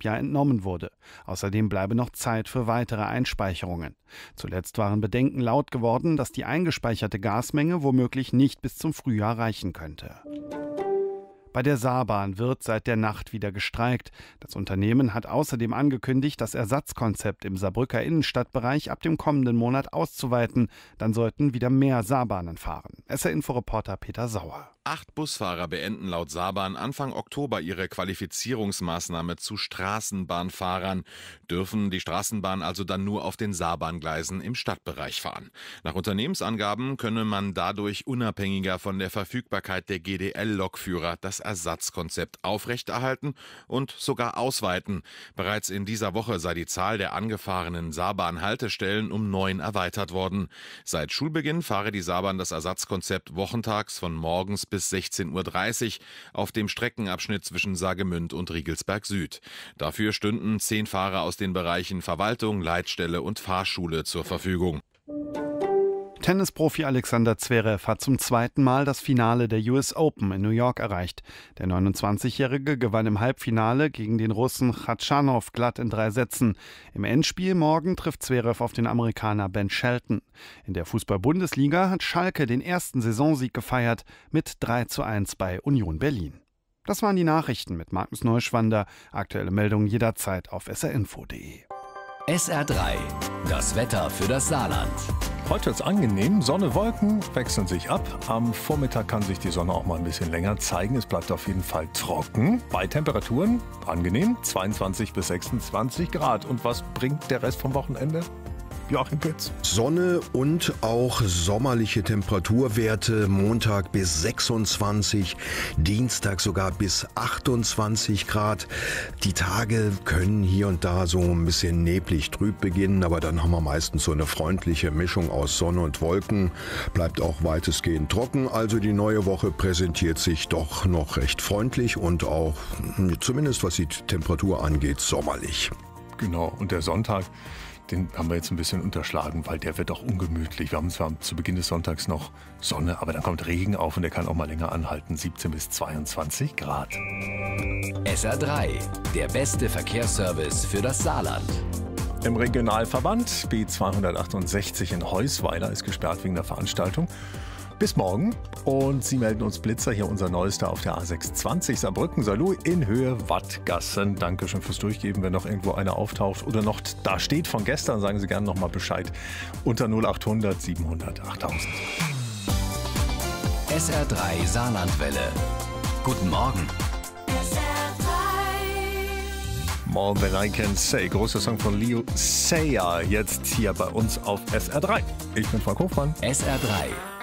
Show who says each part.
Speaker 1: Halbjahr entnommen wurde. Außerdem bleibe noch Zeit für weitere Einspeicherungen. Zuletzt waren Bedenken laut geworden, dass die eingespeicherte Gasmenge womöglich nicht bis zum Frühjahr reichen könnte. Bei der Saarbahn wird seit der Nacht wieder gestreikt. Das Unternehmen hat außerdem angekündigt, das Ersatzkonzept im Saarbrücker Innenstadtbereich ab dem kommenden Monat auszuweiten. Dann sollten wieder mehr Saarbahnen fahren. SR-Info-Reporter Peter Sauer.
Speaker 2: 8 Busfahrer beenden laut Saarbahn Anfang Oktober ihre Qualifizierungsmaßnahme zu Straßenbahnfahrern, dürfen die Straßenbahn also dann nur auf den Saarbahngleisen im Stadtbereich fahren. Nach Unternehmensangaben könne man dadurch unabhängiger von der Verfügbarkeit der GDL-Lokführer das Ersatzkonzept aufrechterhalten und sogar ausweiten. Bereits in dieser Woche sei die Zahl der angefahrenen Saarbahn-Haltestellen um 9 erweitert worden. Seit Schulbeginn fahre die Saarbahn das Ersatzkonzept wochentags von morgens bis 16:30 Uhr auf dem Streckenabschnitt zwischen Saargemünd und Riegelsberg Süd. Dafür stünden 10 Fahrer aus den Bereichen Verwaltung, Leitstelle und Fahrschule zur Verfügung.
Speaker 1: Tennisprofi Alexander Zverev hat zum zweiten Mal das Finale der US Open in New York erreicht. Der 29-Jährige gewann im Halbfinale gegen den Russen Khachanov glatt in 3 Sätzen. Im Endspiel morgen trifft Zverev auf den Amerikaner Ben Shelton. In der Fußball-Bundesliga hat Schalke den ersten Saisonsieg gefeiert mit 3:1 bei Union Berlin. Das waren die Nachrichten mit Markus Neuschwander. Aktuelle Meldungen jederzeit auf srinfo.de.
Speaker 3: SR3, das Wetter für das Saarland.
Speaker 4: Heute ist angenehm, Sonne, Wolken wechseln sich ab. Am Vormittag kann sich die Sonne auch mal ein bisschen länger zeigen. Es bleibt auf jeden Fall trocken. Bei Temperaturen angenehm, 22 bis 26 Grad. Und was bringt der Rest vom Wochenende? Joachim Pütz.
Speaker 5: Sonne und auch sommerliche Temperaturwerte. Montag bis 26, Dienstag sogar bis 28 Grad. Die Tage können hier und da so ein bisschen neblig trüb beginnen, aber dann haben wir meistens so eine freundliche Mischung aus Sonne und Wolken. Bleibt auch weitestgehend trocken, also die neue Woche präsentiert sich doch noch recht freundlich und auch, zumindest was die Temperatur angeht, sommerlich.
Speaker 4: Genau, und der Sonntag, den haben wir jetzt ein bisschen unterschlagen, weil der wird auch ungemütlich. Wir haben zwar zu Beginn des Sonntags noch Sonne, aber dann kommt Regen auf und der kann auch mal länger anhalten. 17 bis 22 Grad.
Speaker 3: SR3, der beste Verkehrsservice für das Saarland.
Speaker 4: Im Regionalverband B268 in Heusweiler ist gesperrt wegen der Veranstaltung. Bis morgen. Und Sie melden uns Blitzer, hier unser Neuester auf der A620 Saarbrücken-Saarlouis in Höhe Wattgassen. Dankeschön fürs Durchgeben. Wenn noch irgendwo einer auftaucht oder noch da steht von gestern, sagen Sie gerne noch mal Bescheid. Unter 0800 700 8000.
Speaker 3: SR3 Saarlandwelle. Guten Morgen.
Speaker 4: More Than I Can Say. Großer Song von Leo Sayer. Jetzt hier bei uns auf SR3. Ich bin Frank Hofmann.
Speaker 3: SR3.